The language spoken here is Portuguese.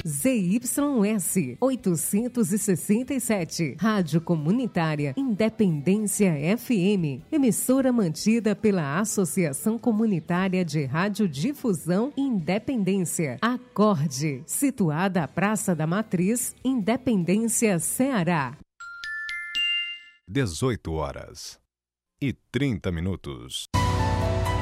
ZYS 867, Rádio Comunitária Independência FM, emissora mantida pela Associação Comunitária de Radiodifusão Independência, Acorde, situada à Praça da Matriz, Independência, Ceará. 18h30.